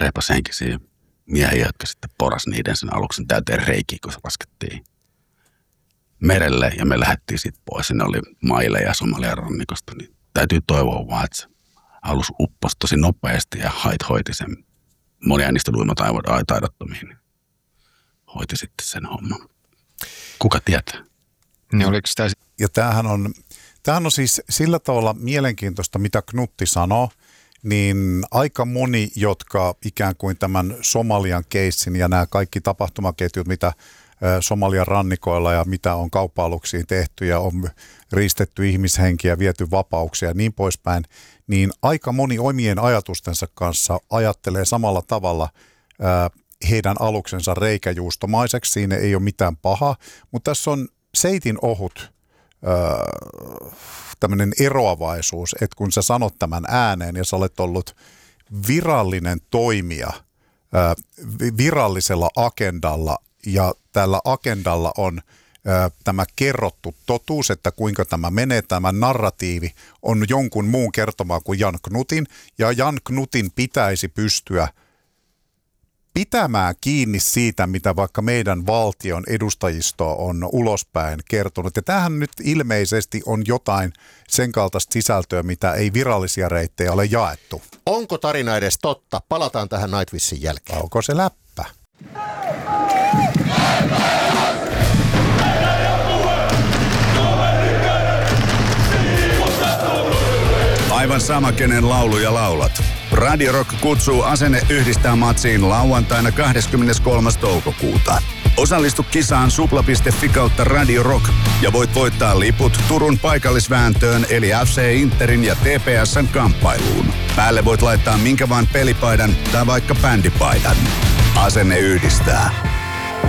reipashenkisiä miehiä, jotka sitten poras niiden sen aluksen täyteen reikiä, kun se laskettiin merelle ja me lähdettiin sitten pois. Ne oli maille ja Somalian rannikosta, niin täytyy toivoa vaan, että se alus upposi tosi nopeasti ja hoiti sen. Monia niistä uimataidottomiin niin hoiti sitten sen homman. Kuka tietää? Niin oliko sitä... Ja tämähän on siis sillä tavalla mielenkiintoista, mitä Knutti sanoo, niin aika moni, jotka ikään kuin tämän Somalian keissin ja nämä kaikki tapahtumaketjut, mitä Somalian rannikoilla ja mitä on kauppa-aluksiin tehty ja on riistetty ihmishenkiä, viety vapauksia ja niin poispäin, niin aika moni omien ajatustensa kanssa ajattelee samalla tavalla heidän aluksensa reikäjuustomaiseksi. Siinä ei ole mitään pahaa, mutta tässä on seitin ohut tämmöinen eroavaisuus, että kun sä sanot tämän ääneen ja sä olet ollut virallinen toimija virallisella agendalla ja tällä agendalla on tämä kerrottu totuus, että kuinka tämä menee, tämä narratiivi on jonkun muun kertomaa kuin Jan Knutin ja Jan Knutin pitäisi pystyä pitämään kiinni siitä, mitä vaikka meidän valtion edustajisto on ulospäin kertonut. Ja tämähän nyt ilmeisesti on jotain sen kaltaista sisältöä, mitä ei virallisia reittejä ole jaettu. Onko tarina edes totta? Palataan tähän Nightwishin jälkeen. Onko se läppä? Aivan sama, kenen lauluja laulat. Radio Rock kutsuu Asenne yhdistää matsiin lauantaina 23. toukokuuta. Osallistu kisaan supla.fi kautta Radio Rock ja voit voittaa liput Turun paikallisvääntöön eli FC Interin ja TPS:n kamppailuun. Päälle voit laittaa minkä vaan pelipaidan tai vaikka bändipaidan. Asenne yhdistää.